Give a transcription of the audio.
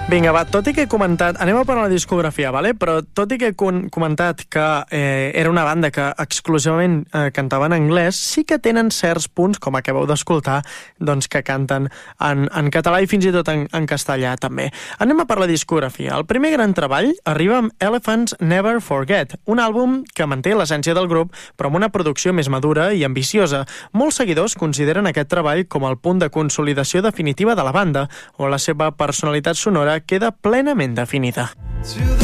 Vinga, va, tot i que he comentat... Anem a parlar de discografia, vale? Però tot i que he comentat que era una banda que exclusivament cantava en anglès, sí que tenen certs punts, com acabeu d'escoltar, doncs que canten en català i fins i tot en castellà, també. Anem a parlar de discografia. El primer gran treball arriba amb Elephants Never Forget, un àlbum que manté l'essència del grup, però amb una producció més madura i ambiciosa. Molts seguidors consideren aquest treball com el punt de consolidació definitiva de la banda, on la seva personalitat sonora queda plenament definida.